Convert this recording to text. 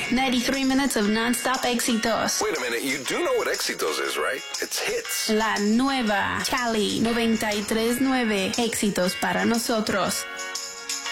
93 minutes of non-stop éxitos. Wait a minute, you do know what Éxitos is, right? It's hits. La nueva Cali 93.9. Éxitos para nosotros.